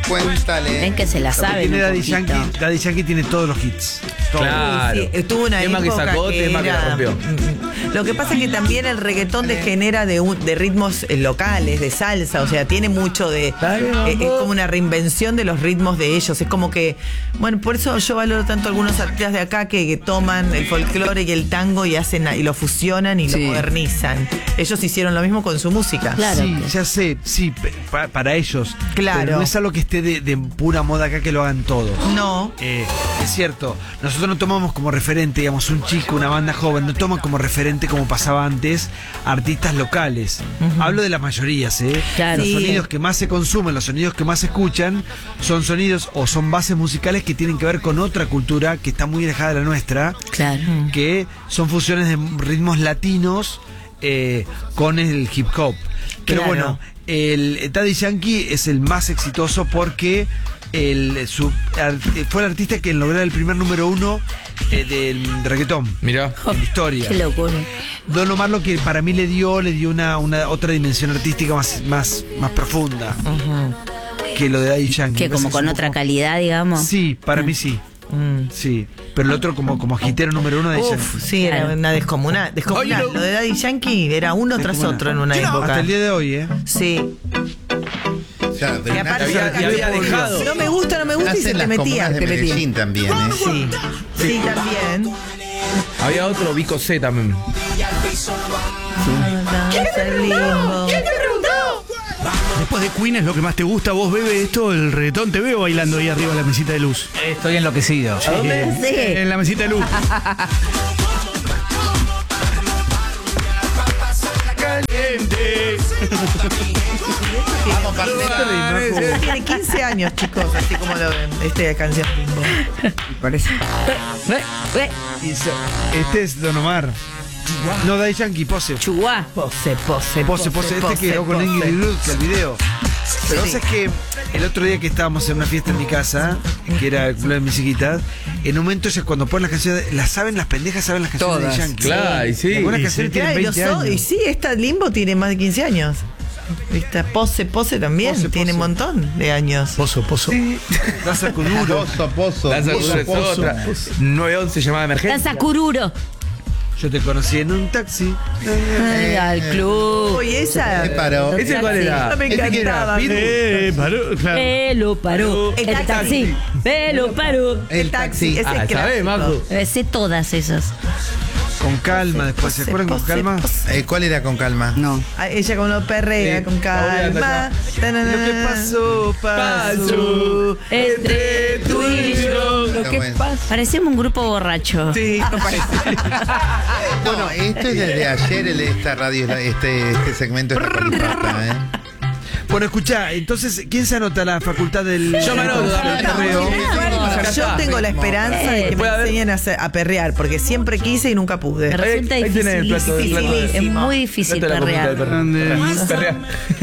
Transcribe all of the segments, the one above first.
Cuéntale. Ven que se la saben. Tiene un poquito. Daddy Yankee tiene todos los hits. Todos. Claro. Sí, estuvo una Tema que época sacó, que tema que la era- rompió. Lo que pasa es que también el reggaetón degenera de ritmos locales, de salsa, o sea, tiene mucho de... es como una reinvención de los ritmos de ellos. Es como que, bueno, por eso yo valoro tanto a algunos artistas de acá que toman el folclore y el tango y hacen y lo fusionan y Sí. lo modernizan. Ellos hicieron lo mismo con su música. Claro. Sí, ya sé, sí, para ellos. Claro. Pero no es algo que esté de pura moda acá que lo hagan todos. No. Es cierto, nosotros no tomamos como referente, digamos, un chico, una banda joven, no toman como referente, como pasaba antes, artistas locales. Hablo de las mayorías, Claro. Los Sí. sonidos que más se consumen, los sonidos que más se escuchan, son sonidos o son bases musicales que tienen que ver con otra cultura que está muy alejada de la nuestra, Claro. que son fusiones de ritmos latinos con el hip hop. Pero Claro. bueno, el Daddy Yankee es el más exitoso porque fue el artista que logró el primer número 1 del reggaetón Mirá. en la historia. Qué locura. Don Omar lo que para mí le dio una otra dimensión artística más profunda que lo de Daddy Yankee. Que como Entonces, con un otra poco- calidad, digamos. Sí, para mí sí. Sí, pero el otro como hitero número 1 de Daddy Uf, Yankee. sí, era Claro. una descomunal. Lo de Daddy Yankee era uno tras Descomunal. otro en una época. Hasta el día de hoy, Sí. Ya, de Y una- aparte, había dejado. no me gusta y Hacen se te las metía. comunas de Te metía. Medellín también, Sí, sí, también. Había otro, Vico C también. Después de Queen es lo que más te gusta. ¿Vos, Bebe, esto, el reggaetón? Te veo bailando ahí arriba en la mesita de luz. Estoy enloquecido. Sí. En la mesita de luz. Caliente. Vamos, Parnero. Tiene 15 años, chicos, así como lo ven. Esta canción. Parece. Este es Don Omar. No, Daddy Yankee, Pose. Chuguá. Pose. Este que quedó con Ingrid Luz, que el video. Pero Sí. vos sabés que el otro día que estábamos en una fiesta en mi casa, que era el cumpleaños de mis chiquitas, en un momento ellas cuando ponen las canciones, las saben, las pendejas saben las canciones Todas. de Yankee. Claro, y sí. Algunas Y canciones sí. tienen Claro, 20 años. y sí, esta Limbo tiene más de 15 años. Esta Pose también Pose. tiene un montón de años. Pozo. Danza Kuduro. Pozo. Danza Kuduro es otra. 911 llamada emergencia. Danza Cururo. Yo te conocí en un taxi. Ay, al club. Uy, esa. ¿Qué paró? ¿Ese cuál era? Me ¿Ese quién era? encantaba. Pitbull. Paró, claro. Pelo paró. El El taxi. Pelo paró. El taxi. Ese es ¿sabés, clásico. Macu? Sé todas esas. Con calma después. ¿Se acuerdan con calma? ¿Cuál era con calma? No. Ella con lo perrea, Sí, con calma. Lo que pasó, pasó. Entre tú y yo. Lo que pasa? Parecemos un grupo borracho. Sí, no parece. No, esto es desde ayer, esta radio, este segmento es la colipata, ¿eh? Bueno, escuchá, entonces, ¿quién se anota a la facultad del Yo me anoto, dame el perreo? Yo tengo la esperanza de que me Puede haber- enseñen a perrear, porque siempre quise y nunca Me pude. resulta Ahí tenés el plato, el plato. difícil. Es muy difícil Esta es la perrear. copita de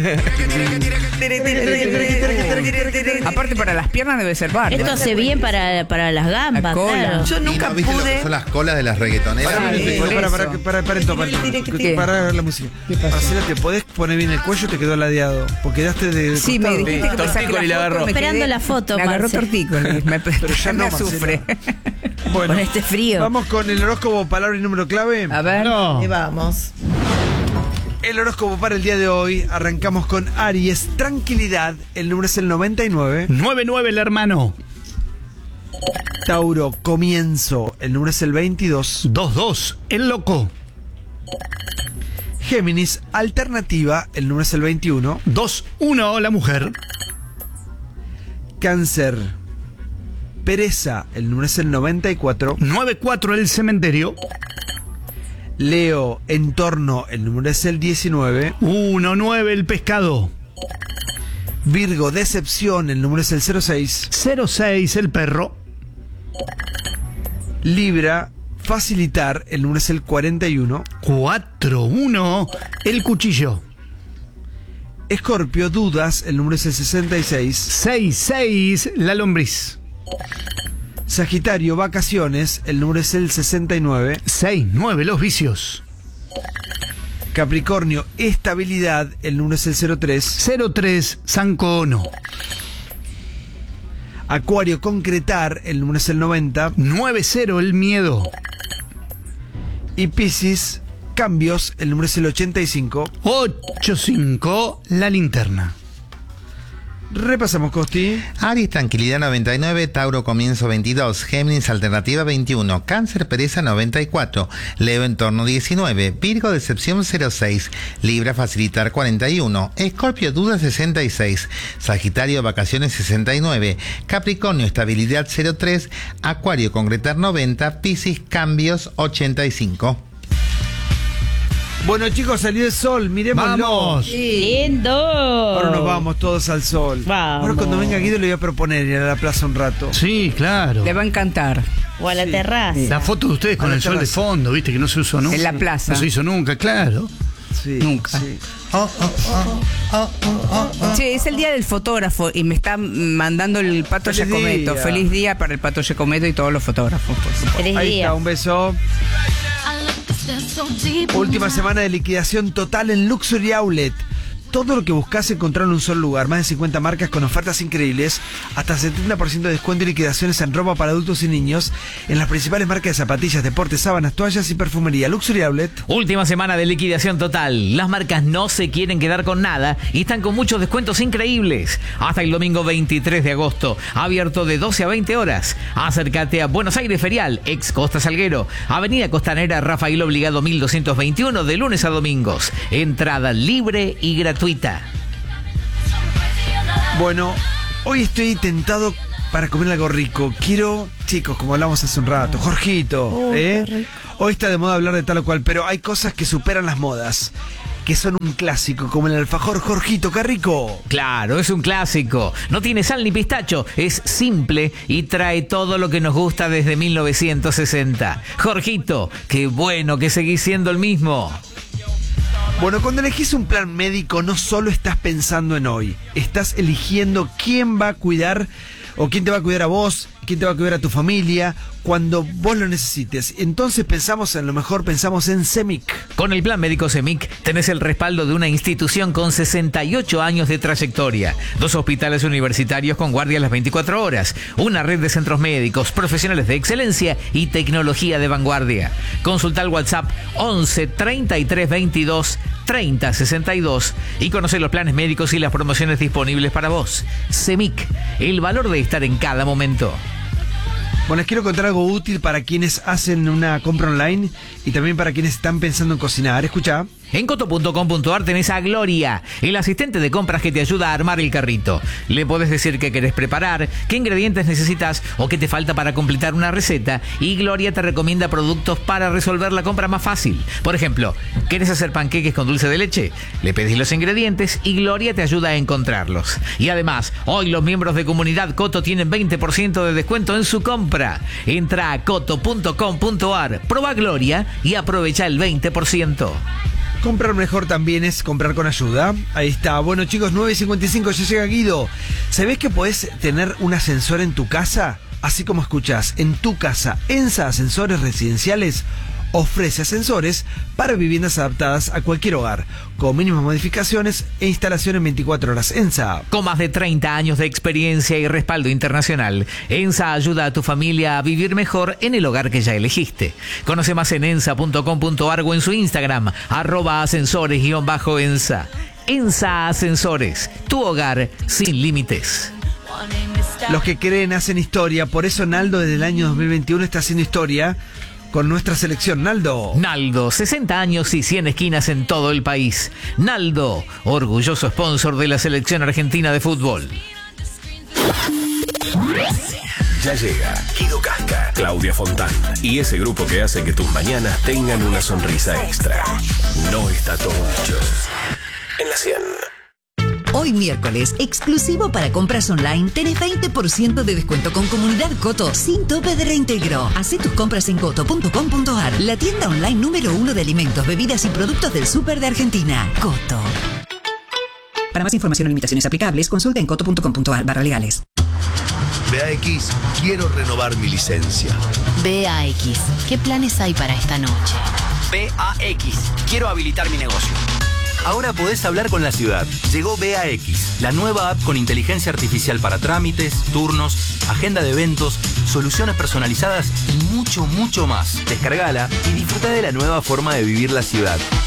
Aparte, para las piernas debe ser bárbaro. Esto hace bien para las gambas, La cola. claro. Yo ¿Y nunca no viste lo que pude. son las colas de las reggaetoneras? Por eso. Para la música. Marcela, ¿te podés poner bien el cuello? Te quedó ladeado. Porque daste de. Sí, me costado. dijiste que me saqué Tortícoli le la agarró. foto, me Esperando quedé- la foto, Me agarró Marce. tortícoli. Pero ya no, me Marcela. sufre. Bueno, Con este frío. vamos con el horóscopo, palabra y número clave. A ver. No. Y vamos. El horóscopo para el día de hoy. Arrancamos con Aries. Tranquilidad. El número es el 99. 9-9 el hermano. Tauro. Comienzo. El número es el 22. 2-2 el loco. Géminis. Alternativa. El número es el 21. 2-1 la mujer. Cáncer. Pereza. El número es el 94. 9-4 el cementerio. Leo. Entorno. El número es el 19. 1-9 el pescado. Virgo. Decepción. El número es el 06. 0-6 el perro. Libra. Facilitar. El número es el 41. 4-1 el cuchillo. Escorpio. Dudas. El número es el 66. 6-6 la lombriz. Sagitario. Vacaciones. El número es el 69. 6-9 los vicios. Capricornio. Estabilidad. El número es el 03. 0-3 Sancono. Acuario, concretar, el número es el 90. 9-0 el miedo. Y Piscis, cambios, el número es el 85. 8-5 la linterna. Repasamos, Costi. Aries, tranquilidad 99, Tauro, comienzo 22, Géminis, alternativa 21, Cáncer, pereza 94, Leo, entorno 19, Virgo, decepción 06, Libra, facilitar 41, Escorpio, duda 66, Sagitario, vacaciones 69, Capricornio, estabilidad 03, Acuario, concretar 90, Piscis, cambios 85. Bueno, chicos, salió el sol, miremoslo. ¡Vamos! Lindo. Ahora nos vamos todos al sol. Vamos. Ahora cuando venga Guido le voy a proponer ir a la plaza un rato. Sí, claro. Le va a encantar. O a la terraza. La foto de ustedes con A la el sol de terraza. fondo, viste, que no se usó nunca. En la plaza. No se hizo nunca, claro. Sí, Nunca. sí. Che, es el día del fotógrafo y me está mandando el Pato Feliz Giacometto. día. Feliz día para el Pato Giacometto y todos los fotógrafos, por supuesto. Feliz Ahí día. está, un beso. Última semana de liquidación total en Luxury Outlet. Todo lo que buscas encontrar en un solo lugar. Más de 50 marcas con ofertas increíbles. Hasta 70% de descuento y liquidaciones en ropa para adultos y niños. En las principales marcas de zapatillas, deportes, sábanas, toallas y perfumería. Luxury Outlet. Última semana de liquidación total. Las marcas no se quieren quedar con nada y están con muchos descuentos increíbles. Hasta el domingo 23 de agosto. Abierto de 12 a 20 horas. Acércate a Buenos Aires Ferial, ex Costa Salguero. Avenida Costanera Rafael Obligado 1221 de lunes a domingos. Entrada libre y gratuita. Bueno, hoy estoy tentado para comer algo rico. Quiero, chicos, como hablamos hace un rato, Jorgito, hoy está de moda hablar de tal o cual, pero hay cosas que superan las modas, que son un clásico, como el alfajor. Jorgito, qué rico. Claro, es un clásico. No tiene sal ni pistacho, es simple y trae todo lo que nos gusta desde 1960. Jorgito, qué bueno que seguís siendo el mismo. Bueno, cuando elegís un plan médico no solo estás pensando en hoy, estás eligiendo quién va a cuidar o quién te va a cuidar a vos, quién te va a cuidar a tu familia cuando vos lo necesites. Entonces pensamos en lo mejor, pensamos en CEMIC. Con el plan médico CEMIC tenés el respaldo de una institución con 68 años de trayectoria, 2 hospitales universitarios con guardia a las 24 horas, una red de centros médicos, profesionales de excelencia y tecnología de vanguardia. Consulta el WhatsApp 11 33 22 30 62 y conoce los planes médicos y las promociones disponibles para vos. CEMIC, el valor de estar en cada momento. Bueno, les quiero contar algo útil para quienes hacen una compra online y también para quienes están pensando en cocinar. Escucha. En coto.com.ar tenés a Gloria, el asistente de compras que te ayuda a armar el carrito. Le podés decir qué querés preparar, qué ingredientes necesitas o qué te falta para completar una receta y Gloria te recomienda productos para resolver la compra más fácil. Por ejemplo, ¿querés hacer panqueques con dulce de leche? Le pedís los ingredientes y Gloria te ayuda a encontrarlos. Y además, hoy los miembros de Comunidad Coto tienen 20% de descuento en su compra. Entra a coto.com.ar, proba Gloria y aprovecha el 20%. Comprar mejor también es comprar con ayuda. Ahí está. Bueno, chicos, 9:55, ya llega Guido. ¿Sabés que podés tener un ascensor en tu casa? Así como escuchás, en tu casa, ENSA Ascensores Residenciales ofrece ascensores para viviendas adaptadas a cualquier hogar, con mínimas modificaciones e instalación en 24 horas. ENSA. Con más de 30 años de experiencia y respaldo internacional, ENSA ayuda a tu familia a vivir mejor en el hogar que ya elegiste. Conoce más en ensa.com.ar o en su Instagram, @ascensores_ensa. ENSA Ascensores, tu hogar sin límites. Los que creen hacen historia, por eso Naldo desde el año 2021 está haciendo historia con nuestra selección. Naldo. Naldo, 60 años y 100 esquinas en todo el país. Naldo, orgulloso sponsor de la selección argentina de fútbol. Ya llega Guido Casca, Claudia Fontán y ese grupo que hace que tus mañanas tengan una sonrisa extra. No está todo dicho. En la 100. Hoy miércoles, exclusivo para compras online, tenés 20% de descuento con Comunidad Coto sin tope de reintegro. Hacé tus compras en coto.com.ar, la tienda online número 1 de alimentos, bebidas y productos del súper de Argentina. Coto. Para más información o limitaciones aplicables, consulta en coto.com.ar/legales. BAX, quiero renovar mi licencia. BAX, ¿qué planes hay para esta noche? BAX, quiero habilitar mi negocio. Ahora podés hablar con la ciudad. Llegó BAX, la nueva app con inteligencia artificial para trámites, turnos, agenda de eventos, soluciones personalizadas y mucho, mucho más. Descargala y disfruta de la nueva forma de vivir la ciudad.